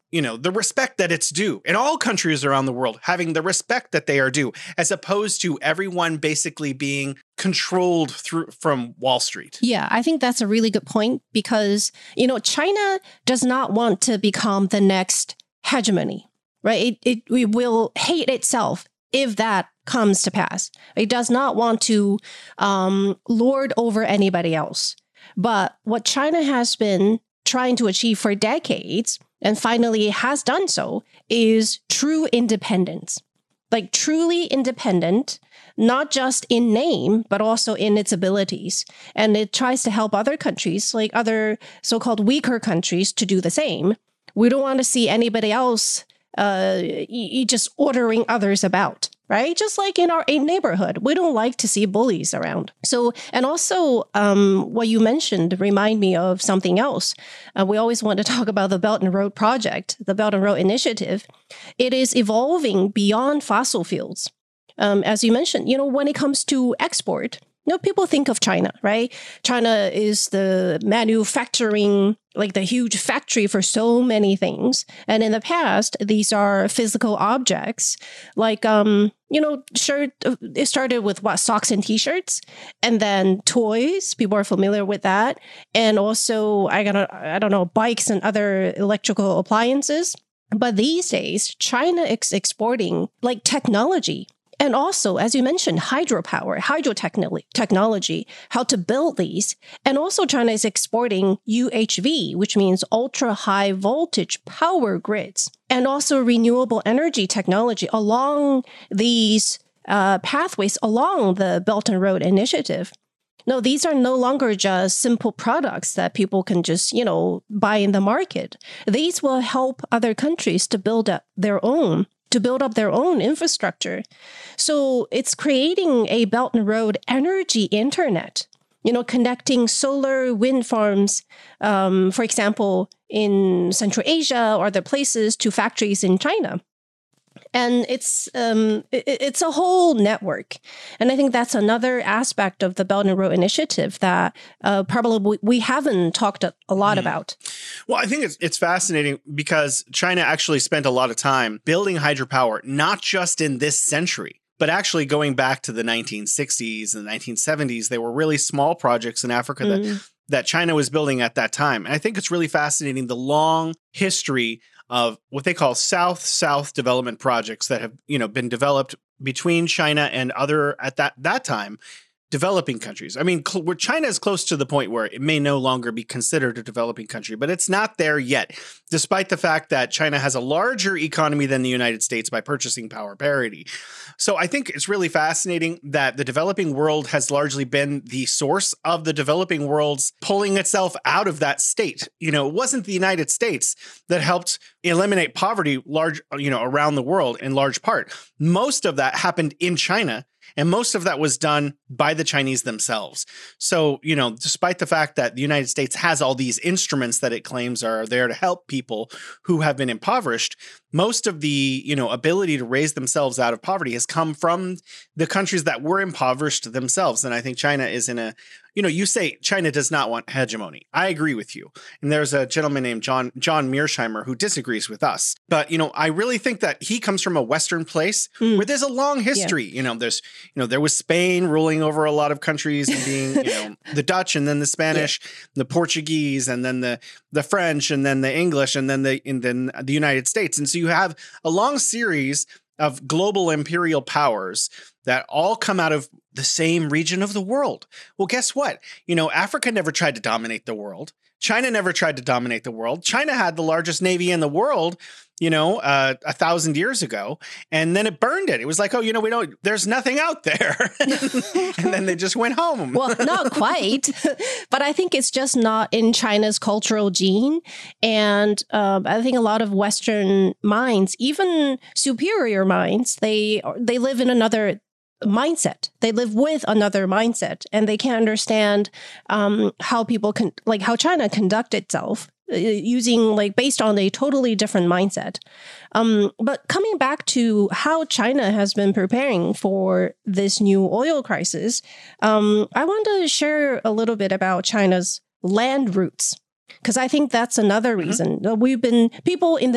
the respect that it's due, and all countries around the world having the respect that they are due, as opposed to everyone basically being controlled from Wall Street. Yeah, I think that's a really good point because, China does not want to become the next hegemony, right? It will hate itself if that comes to pass. It does not want to lord over anybody else. But what China has been trying to achieve for decades, and finally has done so, is true independence. Like truly independent, not just in name, but also in its abilities. And it tries to help other countries, like other so-called weaker countries, to do the same. We don't want to see anybody else just ordering others about, right? Just like in our neighborhood, we don't like to see bullies around. So, and also what you mentioned remind me of something else. We always want to talk about the Belt and Road Project, the Belt and Road Initiative. It is evolving beyond fossil fuels. As you mentioned, when it comes to export, people think of China, right? China is the manufacturing, like the huge factory for so many things. And in the past, these are physical objects, like, sure, it started with socks and t-shirts, and then toys. People are familiar with that. And also, I don't know, bikes and other electrical appliances. But these days, China is exporting like technology. And also, as you mentioned, hydropower, hydrotechnology, how to build these. And also China is exporting UHV, which means ultra high voltage power grids, and also renewable energy technology along these pathways along the Belt and Road Initiative. No, these are no longer just simple products that people can just, buy in the market. These will help other countries to build up their own infrastructure. So it's creating a Belt and Road energy internet, connecting solar wind farms, for example, in Central Asia or other places to factories in China. And it's a whole network. And I think that's another aspect of the Belt and Road Initiative that probably we haven't talked a lot about. Well, I think it's fascinating because China actually spent a lot of time building hydropower, not just in this century, but actually going back to the 1960s and the 1970s. They were really small projects in Africa that China was building at that time. And I think it's really fascinating, the long history of what they call South-South development projects that have, been developed between China and other, at that time, developing countries. I mean, where China is close to the point where it may no longer be considered a developing country, but it's not there yet, despite the fact that China has a larger economy than the United States by purchasing power parity. So I think it's really fascinating that the developing world has largely been the source of the developing world's pulling itself out of that state. It wasn't the United States that helped eliminate poverty around the world in large part. Most of that happened in China. And most of that was done by the Chinese themselves. So, despite the fact that the United States has all these instruments that it claims are there to help people who have been impoverished, most of the, ability to raise themselves out of poverty has come from the countries that were impoverished themselves. And I think China is in a, you say China does not want hegemony. I agree with you. And there's a gentleman named John Mearsheimer who disagrees with us. But, I really think that he comes from a Western place where there's a long history. Yeah. There was Spain ruling over a lot of countries and being, the Dutch and then the Spanish, the Portuguese, and then the French, and then the English, and then the United States. And so you have a long series of global imperial powers that all come out of the same region of the world. Well, guess what? Africa never tried to dominate the world. China never tried to dominate the world. China had the largest navy in the world, 1,000 years ago, and then it burned it. It was like, there's nothing out there. And then they just went home. Well, not quite, but I think it's just not in China's cultural gene. And I think a lot of Western minds, even superior minds, they live in another mindset. They live with another mindset, and they can't understand how people can, how China conduct itself using based on a totally different mindset. But coming back to how China has been preparing for this new oil crisis, I want to share a little bit about China's land routes, because I think that's another reason. People in the